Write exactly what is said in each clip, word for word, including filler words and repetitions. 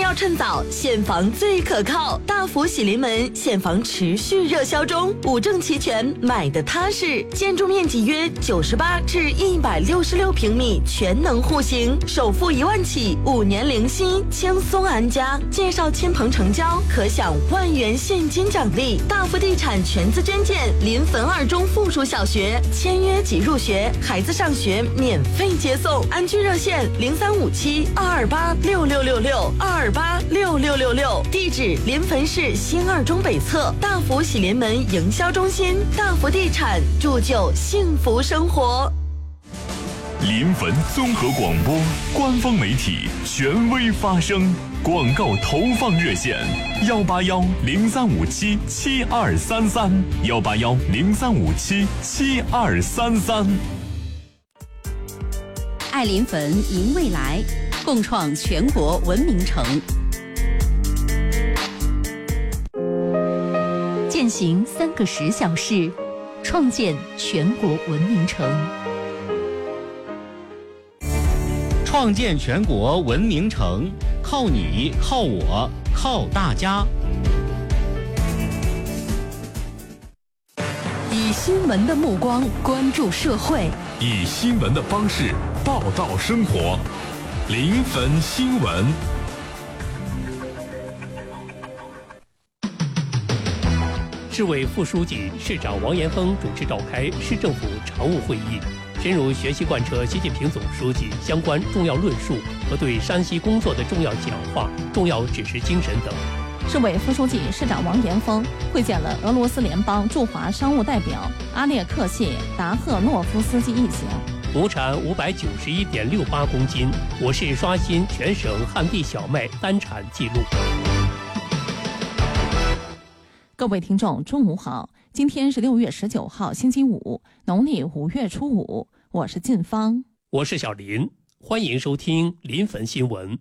要趁早，现房最可靠。大福喜临门现房持续热销中，五证齐全，买的踏实。建筑面积约九十八至一百六十六平米，全能户型，首付一万起，五年零息，轻松安家。介绍亲朋成交，可享万元现金奖励。大福地产全资捐建临汾二中附属小学，签约即入学，孩子上学免费接送。安居热线零三五七二二八六六六六二二八六六六六，地址临汾市新二中北侧大福喜临门营销中心。大福地产铸就幸福生活。 临汾综合广播官方媒体，权威发声。广告投放热线：幺八幺零三五七七二三三，幺八幺零三五七七二三三。 爱临汾，迎未来，共创全国文明城。践行三个十小事，创建全国文明城。 创建全国文明城，靠你，靠我，靠大家。 以新闻的目光关注社会， 以新闻的方式报道生活。临汾新闻。 市委副书记、市长王延峰主持召开市政府常务会议，深入学习贯彻习近平总书记相关重要论述和对山西工作的重要讲话、重要指示精神等。 市委副书记、市长王延峰会见了俄罗斯联邦驻华商务代表阿列克谢·达赫诺夫斯基一行。 亩产五百九十一点六八公斤，我市刷新全省旱地小麦单产记录。 各位听众，中午好！今天是六月十九号，星期五，农历五月初五。我是晋芳， 我是小林，欢迎收听临汾新闻。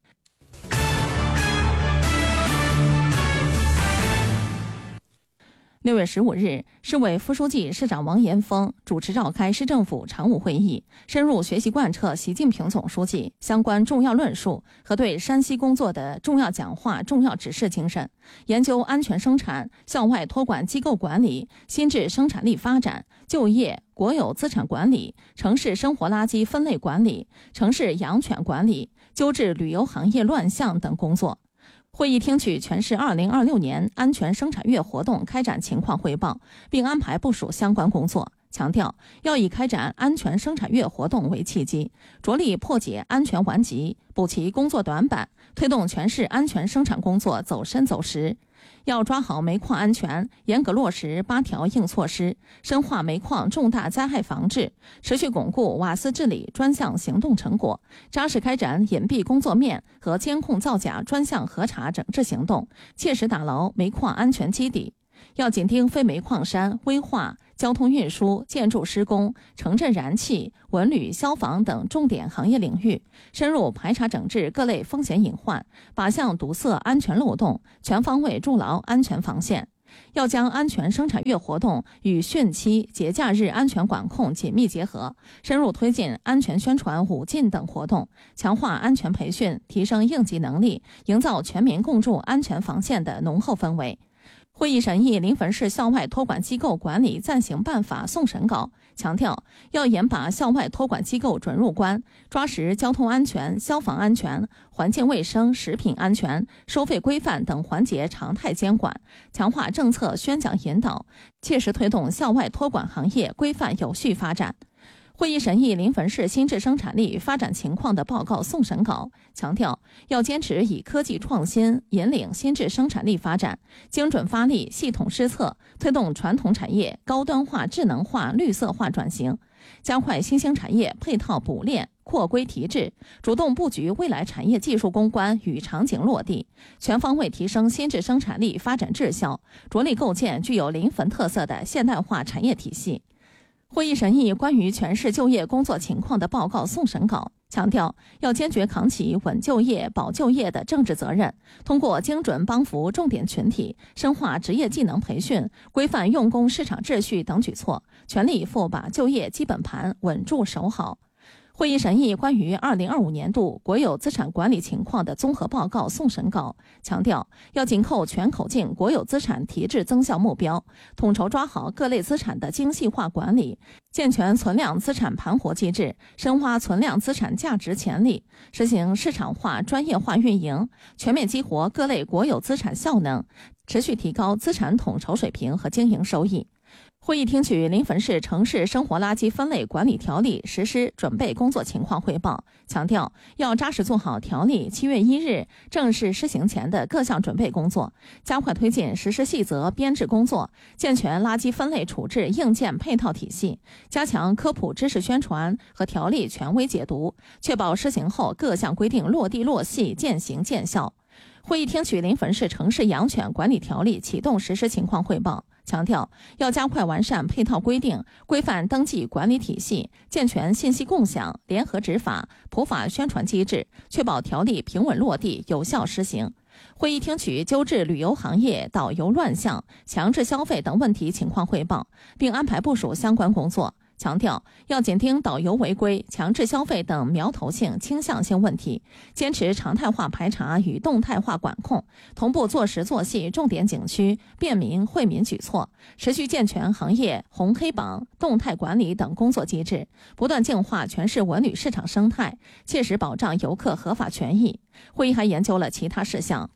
六月十五日，市委副书记、市长王延峰主持召开市政府常务会议，深入学习贯彻习近平总书记相关重要论述和对山西工作的重要讲话、重要指示精神，研究安全生产、校外托管机构管理、新质生产力发展、就业、国有资产管理、城市生活垃圾分类管理、城市养犬管理、纠治旅游行业乱象等工作。会议听取全市二零二六年安全生产月活动开展情况汇报，并安排部署相关工作，强调要以开展安全生产月活动为契机，着力破解安全顽疾，补齐工作短板，推动全市安全生产工作走深走实。要抓好煤矿安全，严格落实八条硬措施，深化煤矿重大灾害防治，持续巩固瓦斯治理专项行动成果，扎实开展隐蔽工作面和监控造假专项核查整治行动，切实打牢煤矿安全基底。要紧盯非煤矿山、危化、交通运输、建筑施工、城镇燃气、文旅、消防等重点行业领域，深入排查整治各类风险隐患，靶向堵塞安全漏洞，全方位筑牢安全防线。要将安全生产月活动与汛期、节假日安全管控紧密结合，深入推进安全宣传五禁等活动，强化安全培训，提升应急能力，营造全民共筑安全防线的浓厚氛围。会议审议临汾市校外托管机构管理暂行办法送审稿，强调要严把校外托管机构准入关，抓实交通安全、消防安全、环境卫生、食品安全、收费规范等环节常态监管，强化政策宣讲引导，切实推动校外托管行业规范有序发展。会议审议临汾市新质生产力发展情况的报告送审稿，强调要坚持以科技创新引领新质生产力发展，精准发力、系统施策，推动传统产业高端化、智能化、绿色化转型，加快新兴产业配套补链、扩规提质，主动布局未来产业技术攻关与场景落地，全方位提升新质生产力发展质效，着力构建具有临汾特色的现代化产业体系。会议审议关于全市就业工作情况的报告送审稿，强调要坚决扛起稳就业、保就业的政治责任，通过精准帮扶重点群体，深化职业技能培训、规范用工市场秩序等举措，全力以赴把就业基本盘稳住守好。 会议审议关于二零二五年度国有资产管理情况的综合报告送审稿，强调要紧扣全口径国有资产提质增效目标，统筹抓好各类资产的精细化管理，健全存量资产盘活机制，深挖存量资产价值潜力，实行市场化、专业化运营，全面激活各类国有资产效能，持续提高资产统筹水平和经营收益。会议听取临汾市城市生活垃圾分类管理条例实施准备工作情况汇报，强调要扎实做好条例七月一日正式施行前的各项准备工作，加快推进实施细则编制工作，健全垃圾分类处置硬件配套体系，加强科普知识宣传和条例权威解读，确保施行后各项规定落地落细、见行见效。会议听取临汾市城市养犬管理条例启动实施情况汇报，强调要加快完善配套规定，规范登记管理体系，健全信息共享、联合执法、普法宣传机制，确保条例平稳落地、有效实行。会议听取纠治旅游行业导游乱象、强制消费等问题情况汇报，并安排部署相关工作。强调要紧盯导游违规、强制消费等苗头性、倾向性问题，坚持常态化排查与动态化管控，同步做实做细重点景区便民惠民举措，持续健全行业红黑榜、动态管理等工作机制，不断净化全市文旅市场生态，切实保障游客合法权益。会议还研究了其他事项。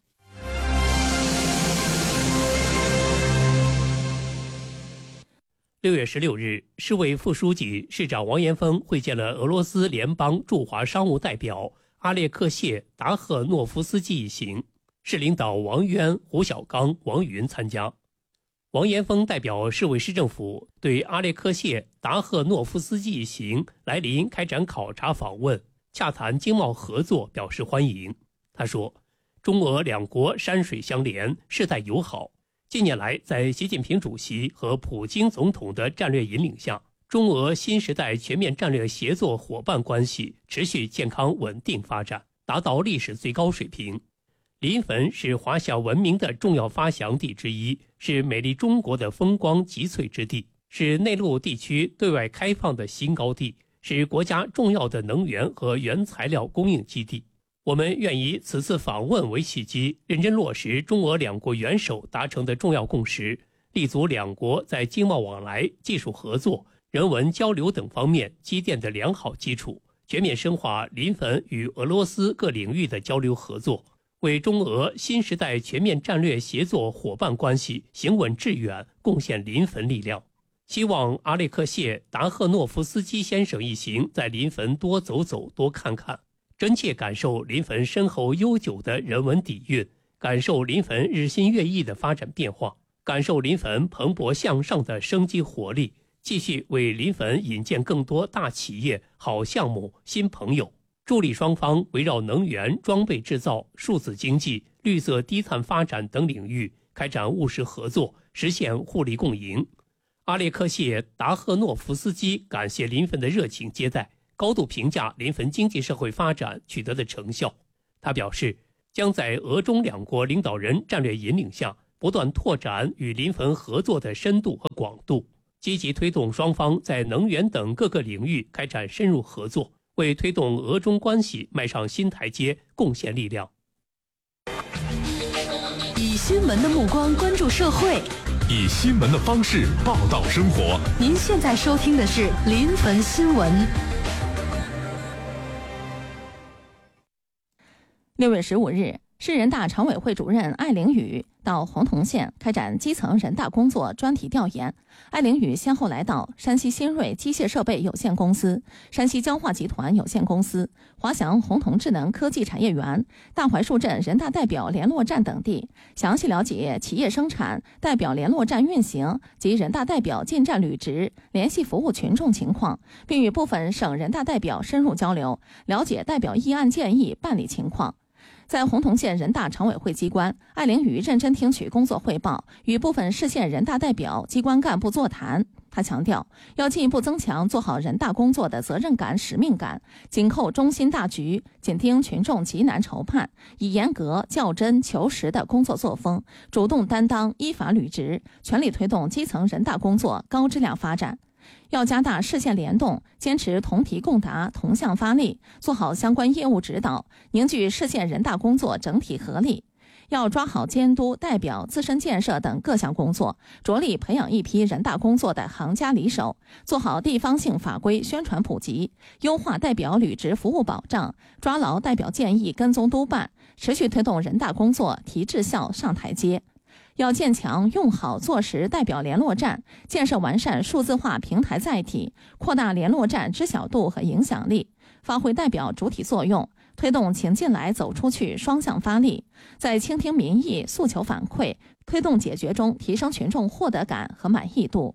六月十六日，市委副书记、市长王延峰会见了俄罗斯联邦驻华商务代表阿列克谢·达赫诺夫斯基一行，市领导王渊、胡小刚、王云参加。王延峰代表市委市政府对阿列克谢·达赫诺夫斯基一行来临开展考察访问、洽谈经贸合作表示欢迎。他说，中俄两国山水相连，世代友好。近年来，在习近平主席和普京总统的战略引领下，中俄新时代全面战略协作伙伴关系持续健康稳定发展，达到历史最高水平。临汾是华夏文明的重要发祥地之一，是美丽中国的风光集萃之地，是内陆地区对外开放的新高地，是国家重要的能源和原材料供应基地。我们愿以此次访问为契机，认真落实中俄两国元首达成的重要共识，立足两国在经贸往来、技术合作、人文交流等方面积淀的良好基础，全面深化临汾与俄罗斯各领域的交流合作，为中俄新时代全面战略协作伙伴关系行稳致远贡献临汾力量。希望阿列克谢·达赫诺夫斯基先生一行在临汾多走走、多看看，真切感受临汾深厚悠久的人文底蕴，感受临汾日新月异的发展变化，感受临汾蓬勃向上的生机活力，继续为临汾引荐更多大企业、好项目、新朋友，助力双方围绕能源、装备制造、数字经济、绿色低碳发展等领域开展务实合作，实现互利共赢。阿列克谢·达赫诺夫斯基感谢临汾的热情接待，高度评价临汾经济社会发展取得的成效。他表示，将在俄中两国领导人战略引领下，不断拓展与临汾合作的深度和广度，积极推动双方在能源等各个领域开展深入合作，为推动俄中关系迈上新台阶贡献力量。 以新闻的目光关注社会， 以新闻的方式报道生活。 您现在收听的是临汾新闻。 六月十五日，市人大常委会主任艾凌宇到洪洞县开展基层人大工作专题调研。艾凌宇先后来到山西新锐机械设备有限公司、山西焦化集团有限公司、华翔红铜智能科技产业园、大槐树镇人大代表联络站等地，详细了解企业生产、代表联络站运行及人大代表进站履职、联系服务群众情况，并与部分省人大代表深入交流，了解代表议案建议办理情况。在洪洞县人大常委会机关，艾凌宇认真听取工作汇报，与部分市县人大代表、机关干部座谈。他强调，要进一步增强做好人大工作的责任感、使命感，紧扣中心大局，紧盯群众急难愁盼，以严格、较真、求实的工作作风，主动担当、依法履职，全力推动基层人大工作高质量发展。 要加大市县联动，坚持同题共达、同向发力，做好相关业务指导，凝聚市县人大工作整体合力。要抓好监督、代表、自身建设等各项工作，着力培养一批人大工作的行家里手，做好地方性法规宣传普及，优化代表履职服务保障，抓牢代表建议跟踪督办，持续推动人大工作提质效上台阶。要建强用好做实代表联络站，建设完善数字化平台载体，扩大联络站知晓度和影响力，发挥代表主体作用，推动情进来走出去双向发力，在倾听民意、诉求反馈、推动解决中提升群众获得感和满意度。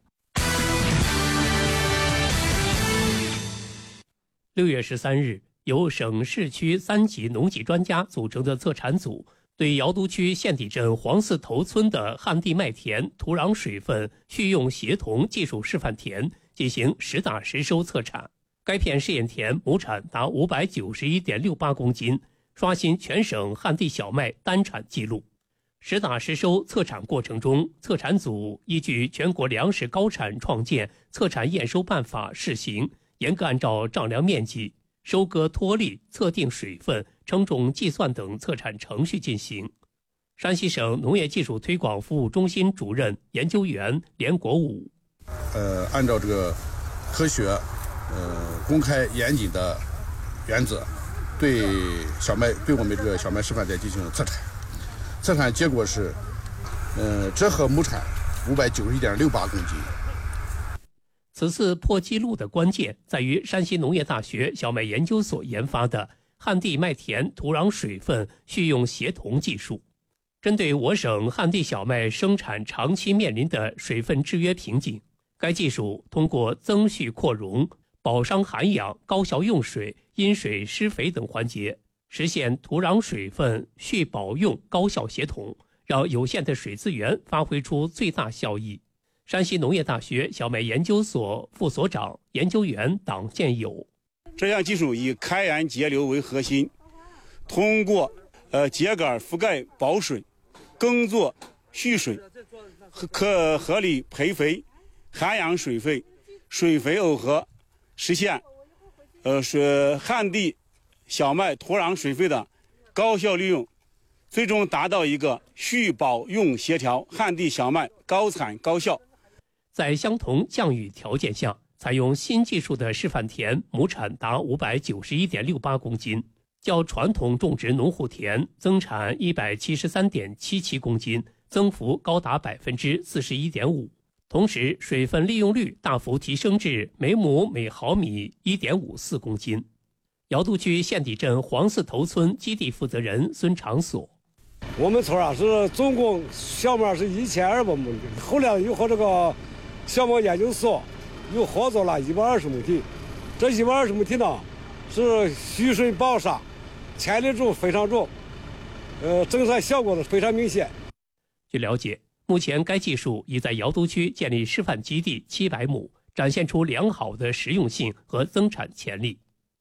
六月十三日，由省市区三级农技专家组成的测产组对瑶都区县底镇黄寺头村的旱地麦田土壤水分蓄用协同技术示范田进行实打实收测产。该片试验田亩产达 五百九十一点六八公斤，刷新全省旱地小麦单产记录。实打实收测产过程中，测产组依据全国粮食高产创建测产验收办法试行，严格按照丈量面积、收割脱粒、测定水分、称重计算等测产程序进行。山西省农业技术推广服务中心主任研究员连国武， 呃，按照这个科学、呃公开、严谨的原则，对小麦对我们这个小麦示范田进行测产，测产结果是，呃，折合亩产五百九十一点六八公斤。 此次破纪录的关键在于山西农业大学小麦研究所研发的旱地麦田土壤水分蓄用协同技术。针对我省旱地小麦生产长期面临的水分制约瓶颈，该技术通过增蓄扩容、保墒涵养、高效用水、因水施肥等环节，实现土壤水分蓄保用高效协同，让有限的水资源发挥出最大效益。山西农业大学小麦研究所副所长、研究员党建友， 这项技术以开源节流为核心，通过呃秸秆覆盖保水、耕作蓄水、可合理培肥、涵养水分、水肥耦合，实现呃是旱地小麦土壤水分的高效利用，最终达到一个蓄保用协调，旱地小麦高产高效。 在相同降雨条件下，采用新技术的示范田亩产达 五百九十一点六八公斤，较传统种植农户田增产 一百七十三点七七公斤，增幅高达 百分之四十一点五。 同时水分利用率大幅提升至每亩每毫米 一点五四公斤。瑶都区县底镇黄寺头村基地负责人孙长所， 我们村啊是总共小麦是一千二百亩地，后来又和这个小麦研究所又合作了一百二十亩地，这一百二十亩地呢是蓄水保墒，潜力重非常重，呃，增产效果呢非常明显。 据了解，目前该技术已在瑶都区建立示范基地七百亩，展现出良好的实用性和增产潜力。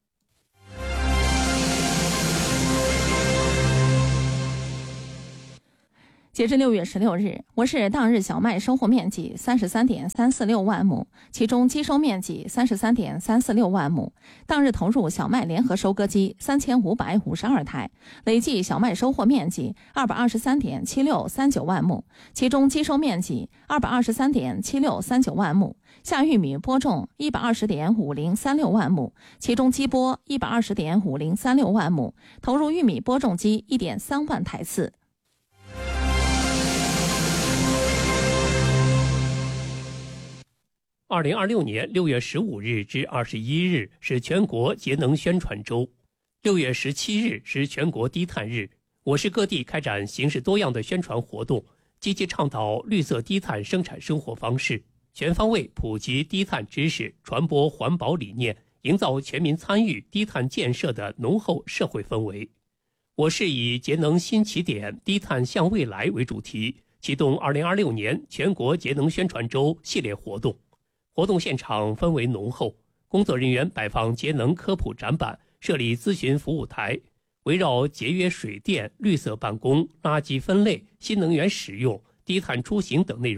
截至六月十六日，我市当日小麦收获面积三十三点三四六万亩，其中基收面积三十三点三四六万亩。当日投入小麦联合收割机三千五百五十二台，累计小麦收获面积二百二十三点七六三九万亩，其中基收面积二百二十三点七六三九万亩。下玉米播种一百二十点五零三六万亩，其中基播一百二十点五零三六万亩，投入玉米播种机一点三万台次。 二零二六年六月十五日至二十一日是全国节能宣传周，六月十七日是全国低碳日。我市各地开展形式多样的宣传活动，积极倡导绿色低碳生产生活方式，全方位普及低碳知识，传播环保理念，营造全民参与低碳建设的浓厚社会氛围。我市以节能新起点，低碳向未来为主题，启动二零二六年全国节能宣传周系列活动。活动现场氛围浓厚，工作人员摆放节能科普展板，设立咨询服务台，围绕节约水电、绿色办公、垃圾分类、新能源使用、低碳出行等内容，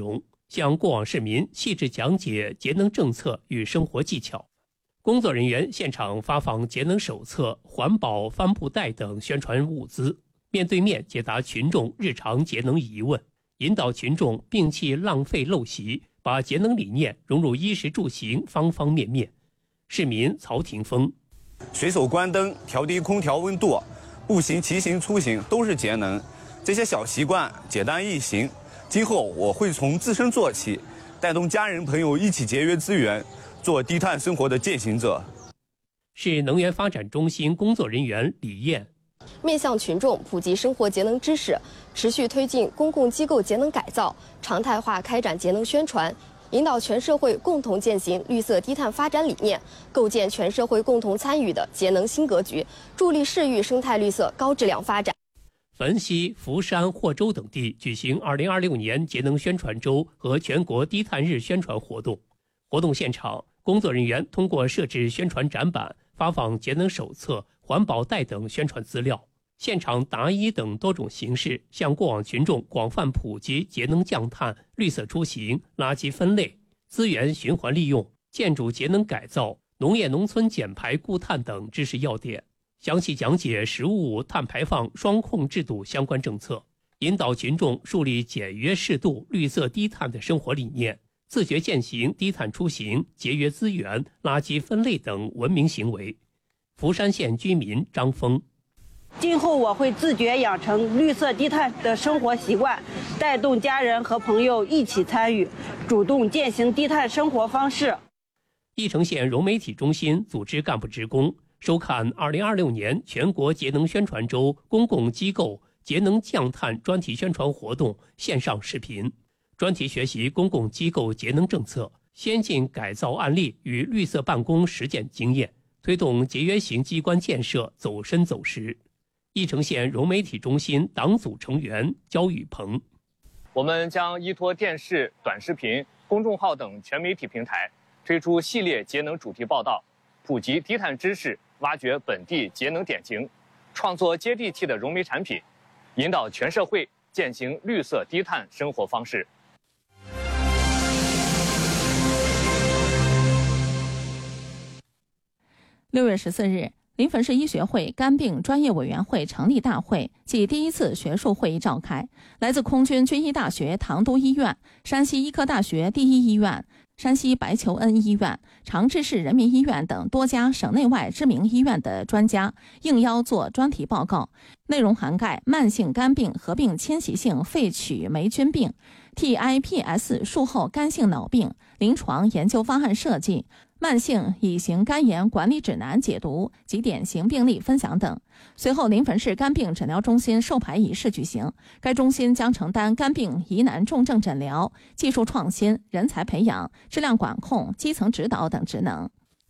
向过往市民细致讲解节能政策与生活技巧。工作人员现场发放节能手册、环保帆布袋等宣传物资，面对面解答群众日常节能疑问，引导群众摒弃浪费陋习，把节能理念融入衣食住行方方面面。市民曹廷峰： 随手关灯、调低空调温度、步行、骑行出行都是节能，这些小习惯简单易行。今后我会从自身做起，带动家人朋友一起节约资源，做低碳生活的践行者。 市能源发展中心工作人员李艳： 面向群众普及生活节能知识，持续推进公共机构节能改造，常态化开展节能宣传，引导全社会共同践行绿色低碳发展理念，构建全社会共同参与的节能新格局，助力市域生态绿色高质量发展。 汾西、福山、霍州等地举行二零二六年节能宣传周和全国低碳日宣传活动。活动现场，工作人员通过设置宣传展板、发放节能手册、环保袋等宣传资料，现场答疑等多种形式，向过往群众广泛普及节能降碳、绿色出行、垃圾分类、资源循环利用、建筑节能改造、农业农村减排固碳等知识要点，详细讲解食物碳排放双控制度相关政策，引导群众树立简约适度、绿色低碳的生活理念，自觉践行低碳出行、节约资源、垃圾分类等文明行为。福山县居民张峰： 今后我会自觉养成绿色低碳的生活习惯，带动家人和朋友一起参与，主动践行低碳生活方式。 翼城县融媒体中心组织干部职工收看二零二六年全国节能宣传周公共机构节能降碳专题宣传活动线上视频，专题学习公共机构节能政策、先进改造案例与绿色办公实践经验，推动节约型机关建设走深走实。翼城县融媒体中心党组成员焦宇鹏： 我们将依托电视、短视频、公众号等全媒体平台，推出系列节能主题报道，普及低碳知识，挖掘本地节能典型，创作接地气的融媒产品，引导全社会践行绿色低碳生活方式。 六月十四日，临汾市医学会肝病专业委员会成立大会暨第一次学术会议召开。来自空军军医大学唐都医院、山西医科大学第一医院、山西白求恩医院、长治市人民医院等多家省内外知名医院的专家应邀做专题报告，内容涵盖慢性肝病合并迁徙性肺曲霉菌病、T I P S 术后肝性脑病、临床研究方案设计、慢性乙型肝炎管理指南解读及典型病例分享等。随后，临汾市肝病诊疗中心授牌仪式举行，该中心将承担肝病疑难重症诊疗、技术创新、人才培养、质量管控、基层指导等职能。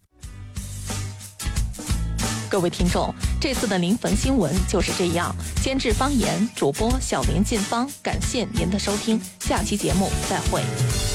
各位听众，这次的临汾新闻就是这样。监制方言，主播小林进芳，感谢您的收听，下期节目再会。